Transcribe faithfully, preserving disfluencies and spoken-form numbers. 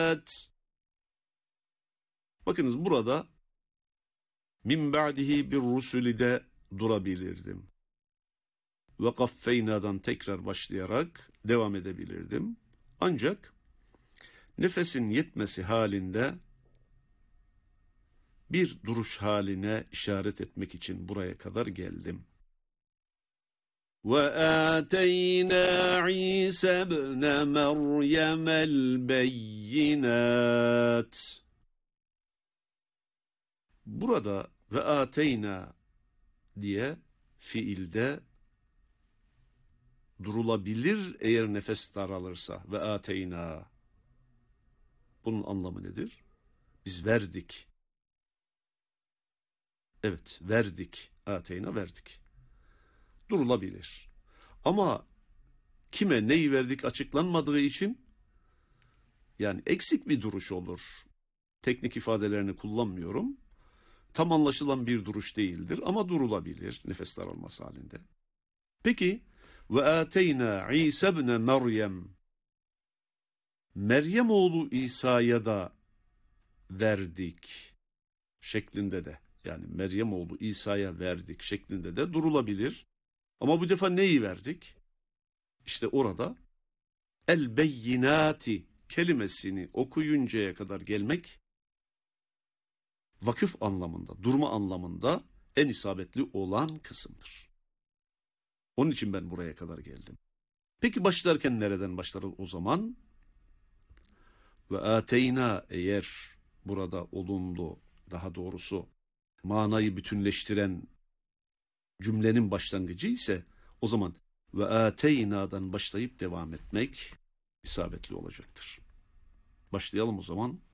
Bakınız burada min ba'dihi bir rusulü de durabilirdim. Ve kaffeyna'dan tekrar başlayarak devam edebilirdim. Ancak nefesin yetmesi halinde bir duruş haline işaret etmek için buraya kadar geldim. وَآتَيْنَا عِيسَى ابْنَ مَرْيَمَ الْبَيِّنَاتِ. Burada ve ateyna diye fiilde durulabilir eğer nefes daralırsa. Ve ateyna. Bunun anlamı nedir? Biz verdik. Evet, verdik. Ateyna verdik. Durulabilir. Ama kime neyi verdik açıklanmadığı için yani eksik bir duruş olur. Teknik ifadelerini kullanmıyorum. Tam anlaşılan bir duruş değildir ama durulabilir nefes daralması halinde. Peki ve ateyna İsa ibn Meryem, Meryem oğlu İsa'ya da verdik şeklinde de, yani Meryem oğlu İsa'ya verdik şeklinde de durulabilir. Ama bu defa neyi verdik? İşte orada el beyinati kelimesini okuyuncaya kadar gelmek vakıf anlamında, durma anlamında en isabetli olan kısımdır. Onun için ben buraya kadar geldim. Peki başlarken nereden başlarız o zaman? Ve ateyna, eğer burada olumlu, daha doğrusu manayı bütünleştiren cümlenin başlangıcı ise o zaman ve ateyna'dan başlayıp devam etmek isabetli olacaktır. Başlayalım o zaman.